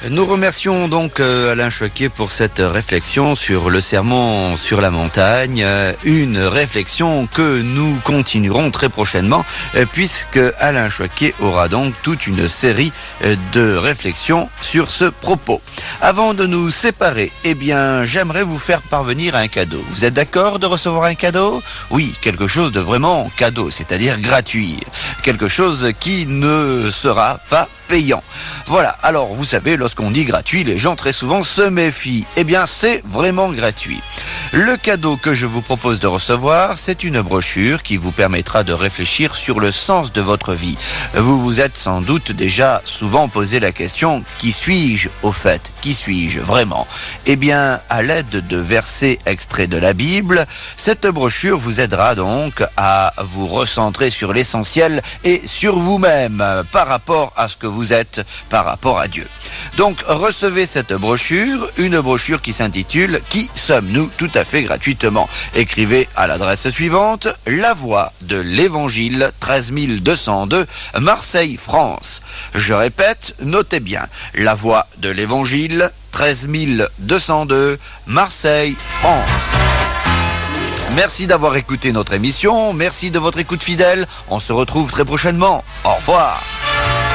Nous remercions donc Alain Choquet pour cette réflexion sur le sermon sur la montagne. Une réflexion que nous continuerons très prochainement puisque Alain Choquet aura donc toute une série de réflexions sur ce propos. Avant de nous séparer, j'aimerais vous faire parvenir un cadeau. Vous êtes d'accord de recevoir un cadeau? Oui, quelque chose de vraiment cadeau, c'est-à-dire gratuit. Quelque chose qui ne sera pas payant. Voilà, alors vous savez, lorsqu'on dit gratuit, les gens très souvent se méfient. C'est vraiment gratuit. Le cadeau que je vous propose de recevoir, c'est une brochure qui vous permettra de réfléchir sur le sens de votre vie. Vous vous êtes sans doute déjà souvent posé la question, qui suis-je au fait? Qui suis-je vraiment? À l'aide de versets extraits de la Bible, cette brochure vous aidera donc à vous recentrer sur l'essentiel et sur vous-même par rapport à ce que vous êtes, par rapport à Dieu. Donc recevez cette brochure, une brochure qui s'intitule « Qui sommes-nous ?» tout à fait gratuitement. Écrivez à l'adresse suivante, La Voix de l'Évangile, 13 202, Marseille, France. Je répète, notez bien, La Voix de l'Évangile, 13 202, Marseille, France. Merci d'avoir écouté notre émission, merci de votre écoute fidèle, on se retrouve très prochainement. Au revoir.